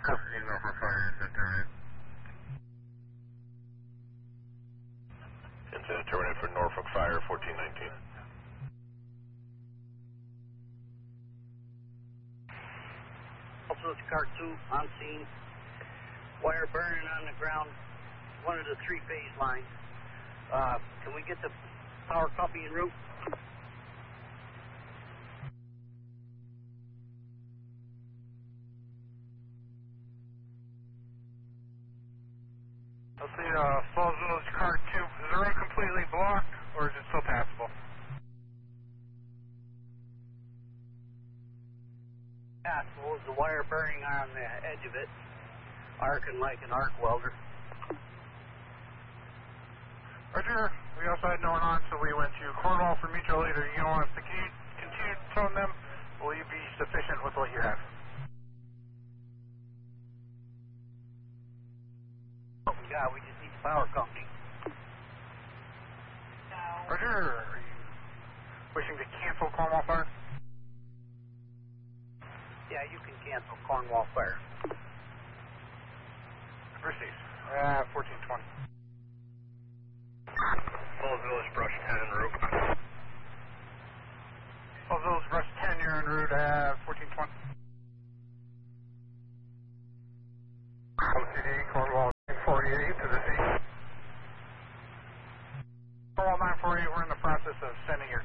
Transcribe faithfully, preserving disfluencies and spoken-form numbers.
Custody Norfolk Fire, Center. Incident terminated for Norfolk Fire, fourteen nineteen. Also, it's car two on scene. Wire burning on the ground. One of the three-phase lines. Uh, can we get the power company en route? Let's see, uh, Falls Village car two. Is the road completely blocked, or is it still passable? Passable. Is the wire burning on the edge of it. Arcing like an arc welder. Roger, we also had no one on, so we went to Cornwall for mutual aid. Are you going to want us to continue, continue towing them? Will you be sufficient with what you have? Yeah, we just need the power company. Roger, are you wishing to cancel Cornwall Fire? Yeah, you can cancel Cornwall Fire. Received. Uh, fourteen twenty. Falls Village, brush ten en route. Falls Village, brush ten, you're en route, uh, fourteen twenty. O C D, Cornwall nine forty-eight to the scene. Cornwall nine forty-eight, we're in the process of sending your